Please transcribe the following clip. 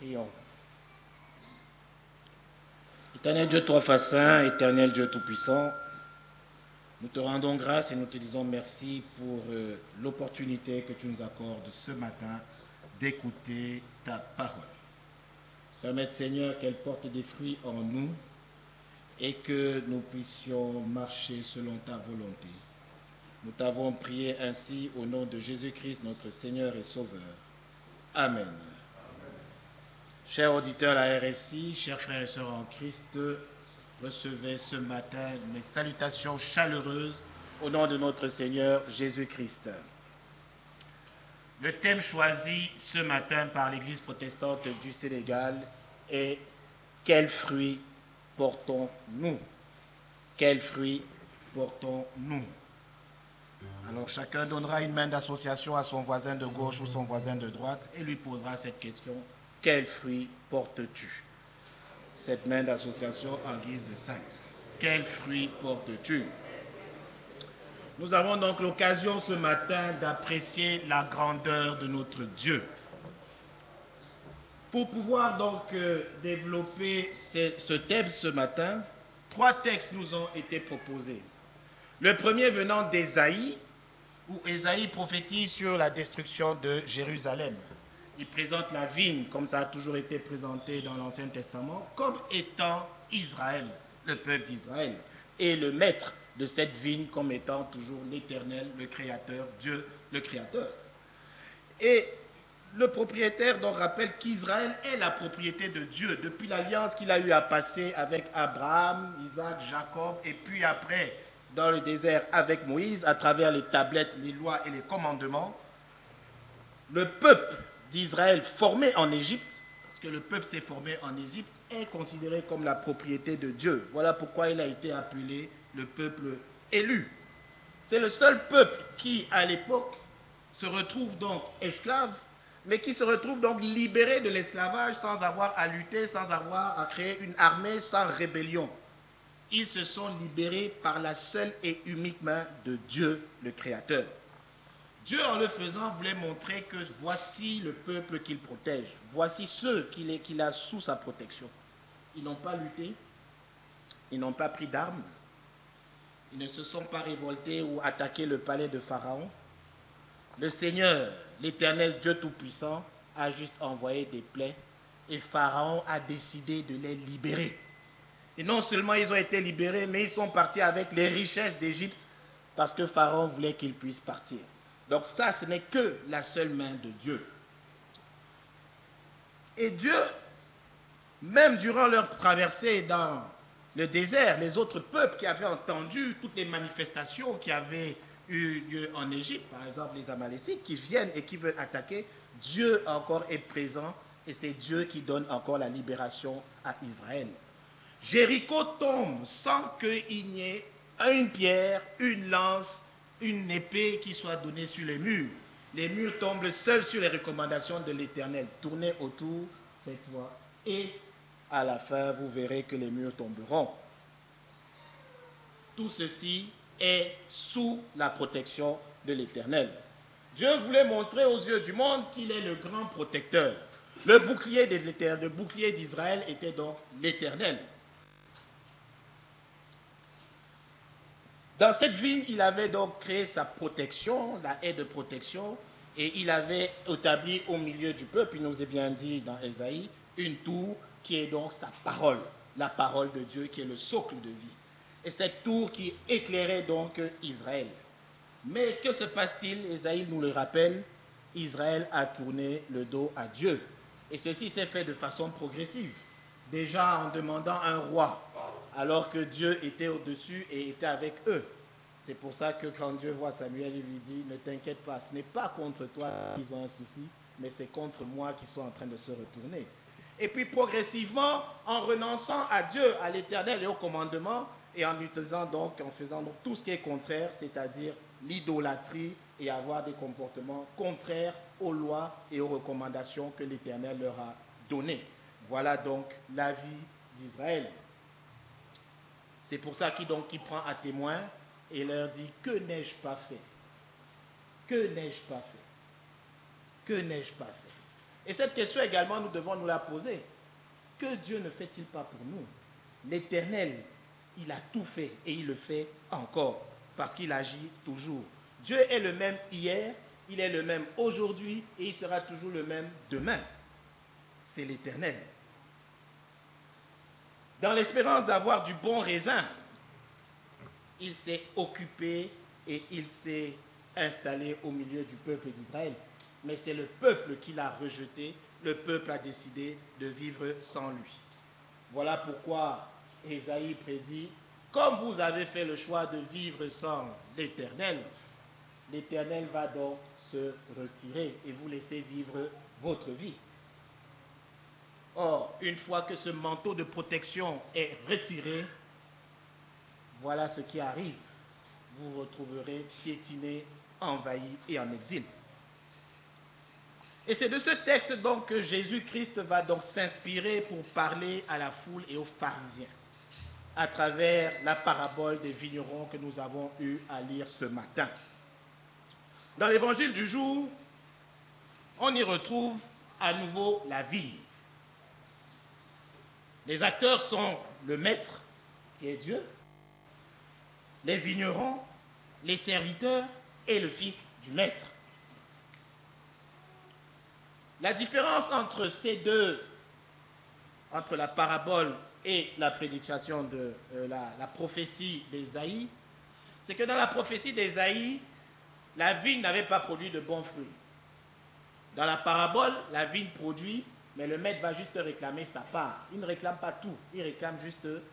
Prions. Éternel Dieu trois fois saint, éternel Dieu tout-puissant, nous te rendons grâce et nous te disons merci pour l'opportunité que tu nous accordes ce matin d'écouter ta parole. Permette Seigneur qu'elle porte des fruits en nous et que nous puissions marcher selon ta volonté. Nous t'avons prié ainsi au nom de Jésus-Christ, notre Seigneur et Sauveur. Amen. Chers auditeurs de la RSI, chers frères et sœurs en Christ, recevez ce matin mes salutations chaleureuses au nom de notre Seigneur Jésus-Christ. Le thème choisi ce matin par l'Église protestante du Sénégal est « Quels fruits portons-nous » Quels fruits portons-nous? Alors chacun donnera une main d'association à son voisin de gauche ou son voisin de droite et lui posera cette question. Quels fruits portes-tu? Cette main d'association en guise de salut. Quels fruits portes-tu? Nous avons donc l'occasion ce matin d'apprécier la grandeur de notre Dieu. Pour pouvoir donc développer ce thème ce matin, 3 textes nous ont été proposés. Le premier venant d'Ésaïe, où Ésaïe prophétise sur la destruction de Jérusalem. Il présente la vigne, comme ça a toujours été présenté dans l'Ancien Testament, comme étant Israël, le peuple d'Israël, et le maître de cette vigne comme étant toujours l'Éternel, le Créateur, Dieu le Créateur. Et le propriétaire donc rappelle qu'Israël est la propriété de Dieu depuis l'alliance qu'il a eu à passer avec Abraham, Isaac, Jacob, et puis après dans le désert avec Moïse à travers les tablettes, les lois et les commandements. Le peuple d'Israël formé en Égypte, parce que le peuple s'est formé en Égypte, est considéré comme la propriété de Dieu. Voilà pourquoi il a été appelé le peuple élu. C'est le seul peuple qui, à l'époque, se retrouve donc esclave, mais qui se retrouve donc libéré de l'esclavage sans avoir à lutter, sans avoir à créer une armée, sans rébellion. Ils se sont libérés par la seule et unique main de Dieu, le Créateur. Dieu, en le faisant, voulait montrer que voici le peuple qu'il protège. Voici ceux qu'il a sous sa protection. Ils n'ont pas lutté, ils n'ont pas pris d'armes, ils ne se sont pas révoltés ou attaqué le palais de Pharaon. Le Seigneur, l'Éternel Dieu Tout-Puissant, a juste envoyé des plaies et Pharaon a décidé de les libérer. Et non seulement ils ont été libérés, mais ils sont partis avec les richesses d'Égypte parce que Pharaon voulait qu'ils puissent partir. Donc ça, ce n'est que la seule main de Dieu. Et Dieu, même durant leur traversée dans le désert, les autres peuples qui avaient entendu toutes les manifestations qui avaient eu lieu en Égypte, par exemple les Amalécites qui viennent et qui veulent attaquer, Dieu encore est présent et c'est Dieu qui donne encore la libération à Israël. Jéricho tombe sans qu'il n'y ait une pierre, une lance, une épée qui soit donnée sur les murs. Les murs tombent seuls sur les recommandations de l'Éternel. Tournez autour cette fois et à la fin, vous verrez que les murs tomberont. Tout ceci est sous la protection de l'Éternel. Dieu voulait montrer aux yeux du monde qu'il est le grand protecteur. Le bouclier de l'Éternel, le bouclier d'Israël était donc l'Éternel. Dans cette vigne, il avait donc créé sa protection, la haie de protection, et il avait établi au milieu du peuple, il nous est bien dit dans Ésaïe, une tour qui est donc sa parole, la parole de Dieu qui est le socle de vie. Et cette tour qui éclairait donc Israël. Mais que se passe-t-il? Ésaïe nous le rappelle, Israël a tourné le dos à Dieu. Et ceci s'est fait de façon progressive, déjà en demandant un roi, alors que Dieu était au-dessus et était avec eux. C'est pour ça que quand Dieu voit Samuel, il lui dit, ne t'inquiète pas, ce n'est pas contre toi qu'ils ont un souci, mais c'est contre moi qu'ils sont en train de se retourner. Et puis progressivement, en renonçant à Dieu, à l'Éternel et au commandement, et en faisant donc tout ce qui est contraire, c'est-à-dire l'idolâtrie et avoir des comportements contraires aux lois et aux recommandations que l'Éternel leur a données. Voilà donc la vie d'Israël. C'est pour ça qu'il prend à témoin et leur dit, que n'ai-je pas fait? Que n'ai-je pas fait? Que n'ai-je pas fait? Et cette question également, nous devons nous la poser. Que Dieu ne fait-il pas pour nous? L'Éternel, il a tout fait et il le fait encore parce qu'il agit toujours. Dieu est le même hier, il est le même aujourd'hui et il sera toujours le même demain. C'est l'Éternel. Dans l'espérance d'avoir du bon raisin, il s'est occupé et il s'est installé au milieu du peuple d'Israël. Mais c'est le peuple qui l'a rejeté, le peuple a décidé de vivre sans lui. Voilà pourquoi Ésaïe prédit, comme vous avez fait le choix de vivre sans l'Éternel, l'Éternel va donc se retirer et vous laisser vivre votre vie. Or, une fois que ce manteau de protection est retiré, voilà ce qui arrive. Vous vous retrouverez piétiné, envahi et en exil. Et c'est de ce texte donc que Jésus-Christ va donc s'inspirer pour parler à la foule et aux pharisiens à travers la parabole des vignerons que nous avons eu à lire ce matin. Dans l'évangile du jour, on y retrouve à nouveau la vigne. Les acteurs sont le maître, qui est Dieu, les vignerons, les serviteurs et le fils du maître. La différence entre ces deux, entre la parabole et la prédication de la prophétie d'Ésaïe, c'est que dans la prophétie d'Ésaïe, la vigne n'avait pas produit de bons fruits. Dans la parabole, la vigne produit, mais le maître va juste réclamer sa part. Il ne réclame pas tout, il réclame juste